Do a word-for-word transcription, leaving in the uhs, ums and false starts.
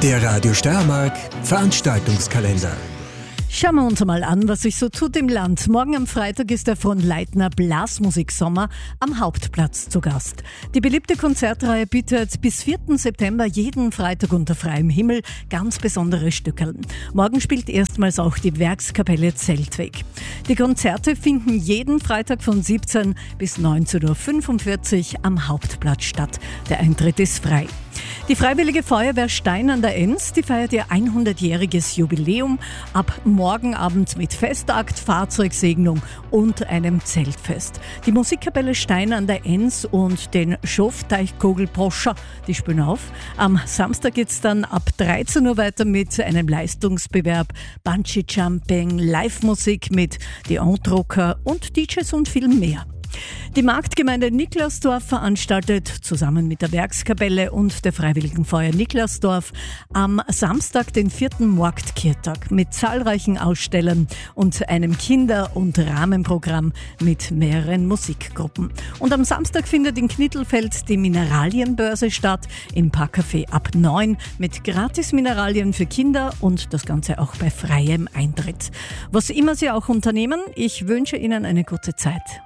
Der Radio Steiermark Veranstaltungskalender. Schauen wir uns mal an, was sich so tut im Land. Morgen am Freitag ist der von Leitner Blasmusiksommer am Hauptplatz zu Gast. Die beliebte Konzertreihe bietet bis vierten September jeden Freitag unter freiem Himmel ganz besondere Stückeln. Morgen spielt erstmals auch die Werkskapelle Zeltweg. Die Konzerte finden jeden Freitag von siebzehn bis neunzehn Uhr fünfundvierzig am Hauptplatz statt. Der Eintritt ist frei. Die Freiwillige Feuerwehr Stein an der Enns, die feiert ihr hundertjähriges Jubiläum ab morgen Abend mit Festakt, Fahrzeugsegnung und einem Zeltfest. Die Musikkapelle Stein an der Enns und den Schoftteichkogel-Proscher, die spielen auf. Am Samstag geht's dann ab dreizehn Uhr weiter mit einem Leistungsbewerb, Bungee-Jumping, Live-Musik mit The Entrocker und D Js und viel mehr. Die Marktgemeinde Niklasdorf veranstaltet zusammen mit der Werkskapelle und der Freiwilligen Feuer Niklasdorf am Samstag den vierten Marktkirtag mit zahlreichen Ausstellern und einem Kinder- und Rahmenprogramm mit mehreren Musikgruppen. Und am Samstag findet in Knittelfeld die Mineralienbörse statt, im Parkcafé ab neun mit Gratis-Mineralien für Kinder und das Ganze auch bei freiem Eintritt. Was immer Sie auch unternehmen, ich wünsche Ihnen eine gute Zeit.